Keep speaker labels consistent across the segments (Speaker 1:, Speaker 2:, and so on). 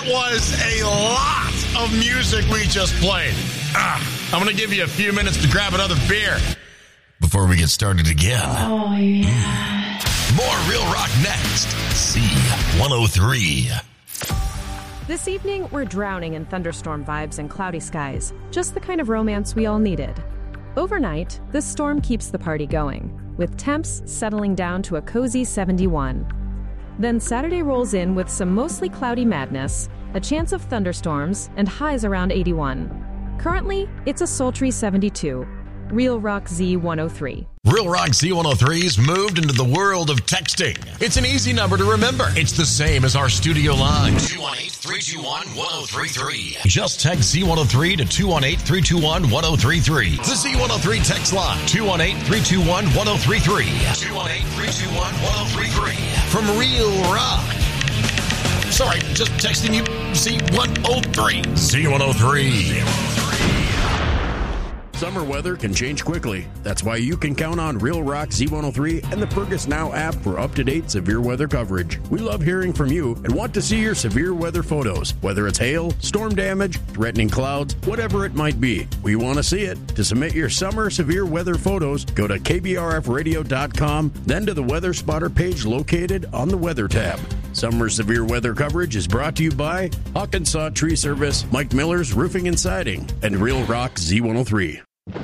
Speaker 1: That was a lot of music we just played. I'm going to give you a few minutes to grab another beer before we get started again.
Speaker 2: Oh, yeah.
Speaker 1: More Real Rock next. C103.
Speaker 3: This evening, we're drowning in thunderstorm vibes and cloudy skies. Just the kind of romance we all needed. Overnight, this storm keeps the party going, with temps settling down to a cozy 71. Then Saturday rolls in with some mostly cloudy madness, a chance of thunderstorms, and highs around 81. Currently, it's a sultry 72. Real Rock Z103.
Speaker 1: Real Rock Z103's moved into the world of texting. It's an easy number to remember. It's the same as our studio line. 218-321-1033. Just text Z103 to 218-321-1033. The Z103 text line. 218-321-1033. 218-321-1033. From Real Rock. Sorry, just texting you Z103. Z103.
Speaker 4: Summer weather can change quickly. That's why you can count on Real Rock Z103 and the Purgus Now app for up-to-date severe weather coverage. We love hearing from you and want to see your severe weather photos, whether it's hail, storm damage, threatening clouds, whatever it might be. We want to see it. To submit your summer severe weather photos, go to kbrfradio.com, then to the Weather Spotter page located on the Weather tab. Summer severe weather coverage is brought to you by Hawkinsaw Tree Service, Mike Miller's Roofing and Siding, and Real Rock Z103.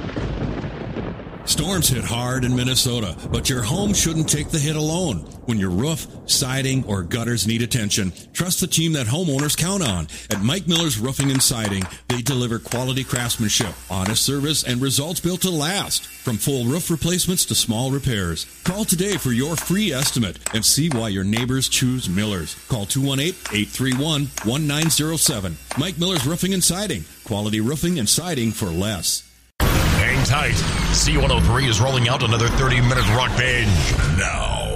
Speaker 5: Storms hit hard in Minnesota, but your home shouldn't take the hit alone. When your roof, siding, or gutters need attention, trust the team that homeowners count on. At Mike Miller's Roofing and Siding, they deliver quality craftsmanship, honest service, and results built to last. From full roof replacements to small repairs. Call today for your free estimate and see why your neighbors choose Miller's. Call 218-831-1907. Mike Miller's Roofing and Siding. Quality roofing and siding for less.
Speaker 1: Hang tight. C103 is rolling out another 30-minute rock binge now.